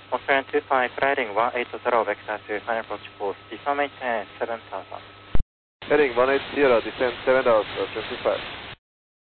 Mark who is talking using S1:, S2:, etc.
S1: 125, heading 180, vector to final approach course, descend maintain 7000.
S2: Heading 180, descend 7000, 25.